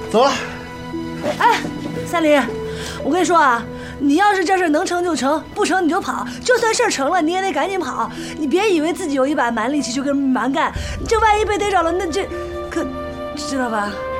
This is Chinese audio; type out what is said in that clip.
走了。 哎，三林，我跟你说啊，你要是这事能成就成，不成你就跑。就算事成了，你也得赶紧跑。你别以为自己有一把蛮力气就跟人蛮干，这万一被逮着了，那这可知道吧？